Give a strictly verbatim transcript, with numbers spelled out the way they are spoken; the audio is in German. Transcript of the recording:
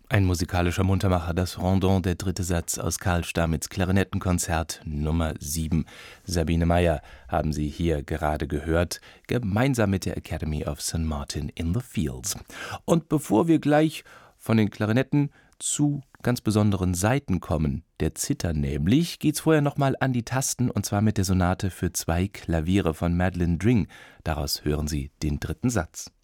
Ein musikalischer Muntermacher, das Rondon, der dritte Satz aus Karl Stamets Klarinettenkonzert Nummer sieben. Sabine Meyer haben Sie hier gerade gehört, gemeinsam mit der Academy of Saint Martin in the Fields. Und bevor wir gleich von den Klarinetten zu ganz besonderen Saiten kommen, der Zither nämlich, geht's vorher nochmal an die Tasten, und zwar mit der Sonate für zwei Klaviere von Madeleine Dring. Daraus hören Sie den dritten Satz.